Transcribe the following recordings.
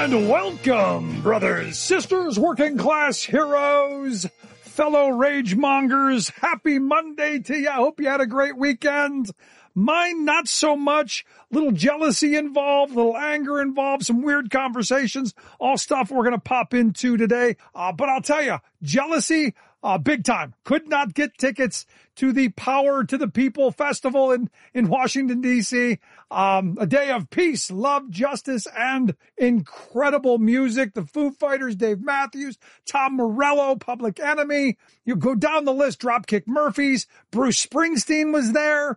And welcome, brothers, sisters, working class heroes, fellow rage mongers. Happy Monday to you. I hope you had a great weekend. Mine, not so much. Little jealousy involved, little anger involved, some weird conversations, all stuff we're going to pop into today. But I'll tell you, jealousy, big time. Could not get tickets to the Power to the People Festival in Washington, D.C. A day of peace, love, justice, and incredible music. The Foo Fighters, Dave Matthews, Tom Morello, Public Enemy. You go down the list, Dropkick Murphys, Bruce Springsteen was there.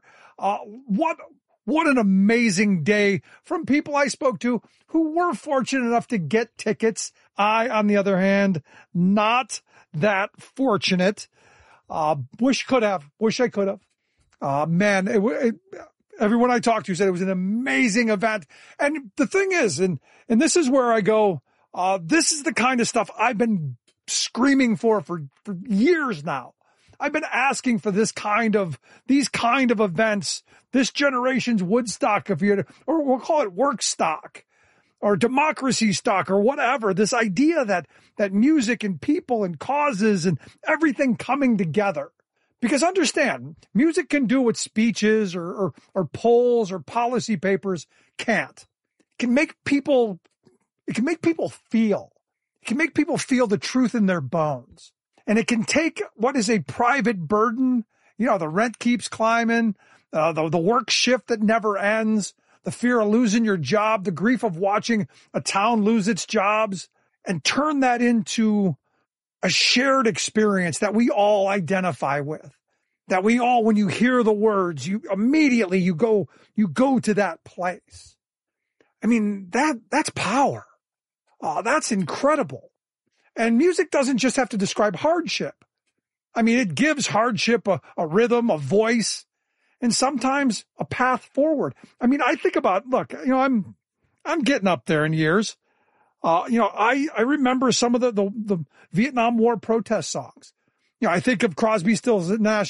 What an amazing day from people I spoke to who were fortunate enough to get tickets. I, on the other hand, not that fortunate. Wish I could have. Man, everyone I talked to said it was an amazing event. And the thing is, and this is where I go, this is the kind of stuff I've been screaming for years now. I've been asking for these kind of events, this generation's Woodstock, or we'll call it work stock or democracy stock or whatever. This idea that music and people and causes and everything coming together. Because understand, music can do what speeches or polls or policy papers can't. It can make people feel. It can make people feel the truth in their bones. And it can take what is a private burden, the rent keeps climbing, the work shift that never ends, the fear of losing your job, the grief of watching a town lose its jobs, and turn that into a shared experience that we all identify with. That we all, when you hear the words, you immediately go to that place. I mean, that's power. That's incredible. And music doesn't just have to describe hardship. I mean, it gives hardship a rhythm, a voice, and sometimes a path forward. I mean, I think about, look, I'm getting up there in years. I remember some of the Vietnam War protest songs. I think of Crosby, Stills, Nash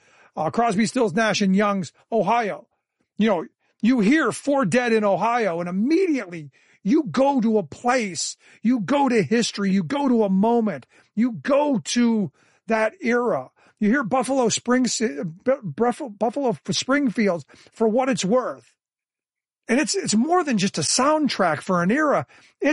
and Young's Ohio. You hear 4 Dead in Ohio, and immediately you go to a place, you go to history, you go to a moment, you go to that era. You hear Buffalo Springfield for what it's worth. And it's more than just a soundtrack for an era.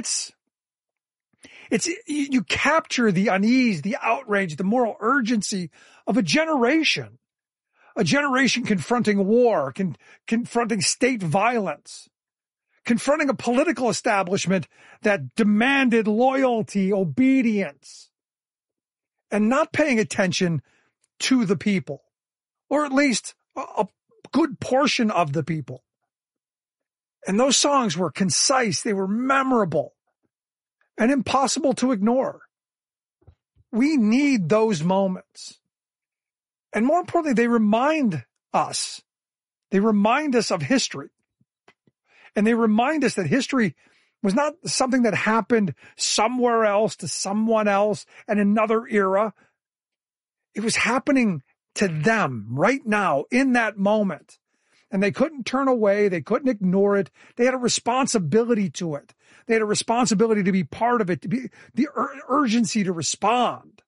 You capture the unease, the outrage, the moral urgency of a generation confronting war, confronting state violence, confronting a political establishment that demanded loyalty, obedience, and not paying attention to the people, or at least a good portion of the people. And those songs were concise, they were memorable, and impossible to ignore. We need those moments. And more importantly, they remind us of history. And they remind us that history was not something that happened somewhere else to someone else in another era. It was happening to them right now in that moment. And they couldn't turn away. They couldn't ignore it. They had a responsibility to it. They had a responsibility to be part of it, to be the urgency to respond.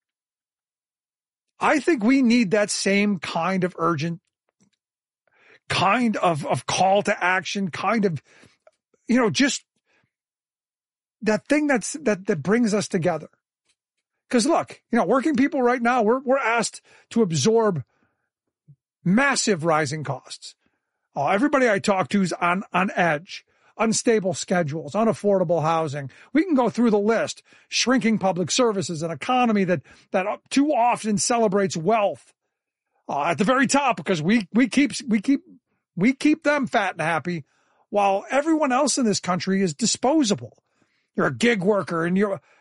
I think we need that same kind of urgent, kind of call to action, kind of, just that thing that brings us together. Because look, working people right now, we're asked to absorb massive rising costs. Everybody I talk to is on edge, unstable schedules, unaffordable housing. We can go through the list, shrinking public services, an economy that too often celebrates wealth at the very top because we keep them fat and happy while everyone else in this country is disposable. You're a gig worker and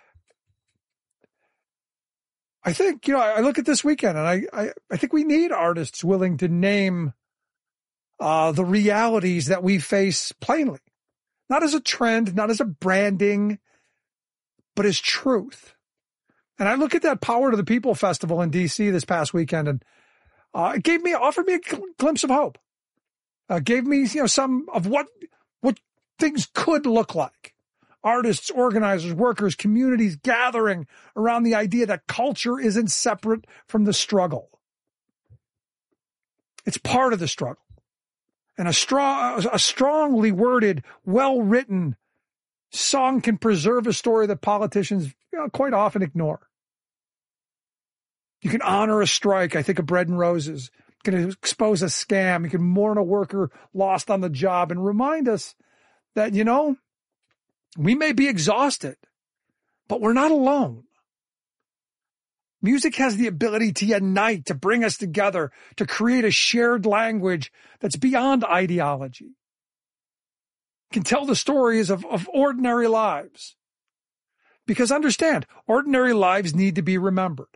I think, I look at this weekend and I think we need artists willing to name the realities that we face plainly, not as a trend, not as a branding, but as truth. And I look at that Power to the People Festival in DC this past weekend, and it offered me a glimpse of hope. Gave me, some of what things could look like artists, organizers, workers, communities gathering around the idea that culture isn't separate from the struggle. It's part of the struggle. And a strongly worded, well-written song can preserve a story that politicians quite often ignore. You can honor a strike. I think of Bread and Roses. You can expose a scam. You can mourn a worker lost on the job and remind us that, we may be exhausted, but we're not alone. Music has the ability to unite, to bring us together, to create a shared language that's beyond ideology. It can tell the stories of ordinary lives. Because understand, ordinary lives need to be remembered.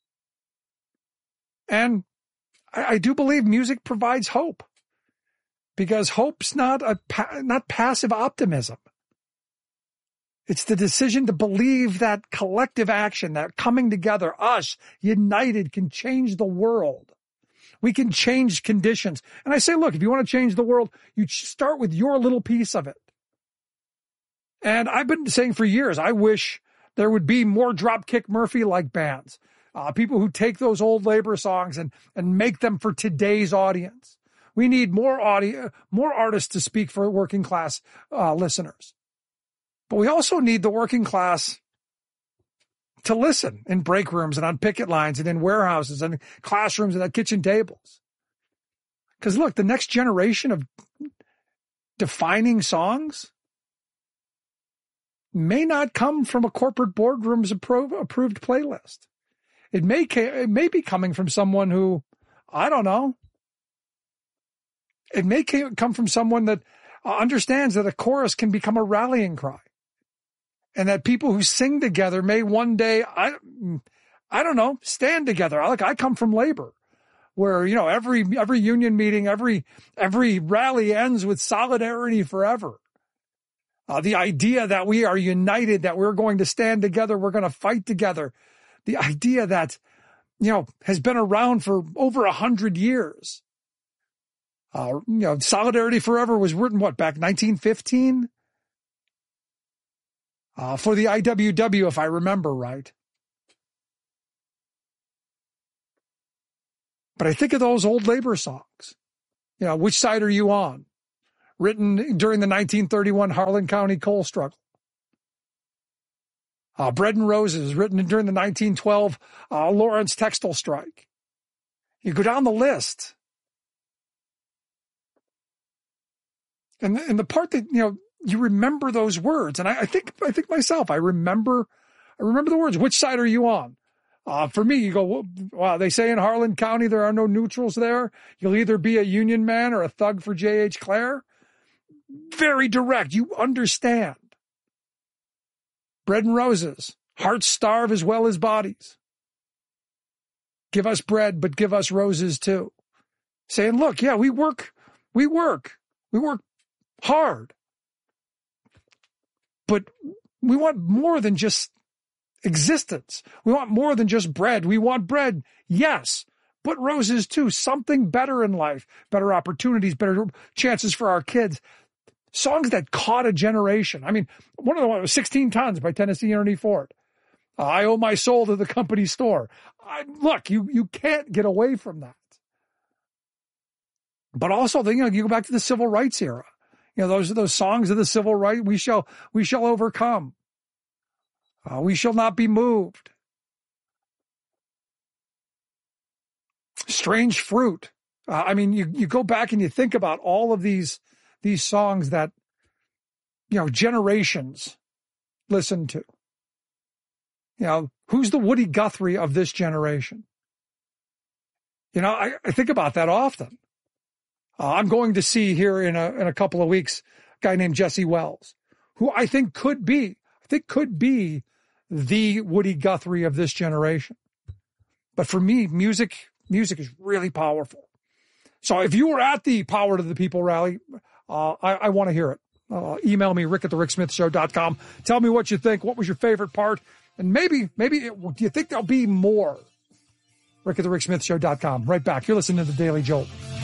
And I do believe music provides hope. Because hope's not passive optimism. It's the decision to believe that collective action, that coming together, us, united, can change the world. We can change conditions. And I say, look, if you want to change the world, you start with your little piece of it. And I've been saying for years, I wish there would be more Dropkick Murphy-like bands. People who take those old labor songs and make them for today's audience. We need more artists to speak for working class listeners. But we also need the working class to listen in break rooms and on picket lines and in warehouses and classrooms and at kitchen tables. Because look, the next generation of defining songs may not come from a corporate boardroom's approved playlist. It may be coming from someone who, I don't know. It may come from someone that understands that a chorus can become a rallying cry. And that people who sing together may one day, I don't know, stand together. I come from labor, where, every union meeting, every rally ends with solidarity forever. The idea that we are united, that we're going to stand together, we're going to fight together. The idea that, has been around for over 100 years. Solidarity Forever was written, back 1915? For the IWW, if I remember right. But I think of those old labor songs. Which side are you on? Written during the 1931 Harlan County coal struggle. Bread and Roses, written during the 1912 Lawrence textile strike. You go down the list. And the part that, you remember those words. And I think myself, I remember the words. Which side are you on? For me, you go, wow, they say in Harlan County there are no neutrals there. You'll either be a union man or a thug for J.H. Clare. Very direct. You understand. Bread and Roses. Hearts starve as well as bodies. Give us bread, but give us roses too. Saying, look, yeah, we work hard. But we want more than just existence. We want more than just bread. We want bread, yes, but roses too. Something better in life, better opportunities, better chances for our kids. Songs that caught a generation. I mean, one of the ones was 16 Tons by Tennessee Ernie Ford. I owe my soul to the company store. Look, you can't get away from that. But also, you go back to the civil rights era. Those songs of the civil rights. We shall overcome. We shall not be moved. Strange Fruit. You go back and you think about all of these songs that, generations listen to. Who's the Woody Guthrie of this generation? I think about that often. I'm going to see here in a couple of weeks a guy named Jesse Wells, who I think could be the Woody Guthrie of this generation. But for me, music is really powerful. So if you were at the Power to the People rally, I want to hear it. Email me, rick@thericksmithshow.com. Tell me what you think. What was your favorite part? And maybe do you think there'll be more? rick@thericksmithshow.com. Right back. You're listening to The Daily Jolt.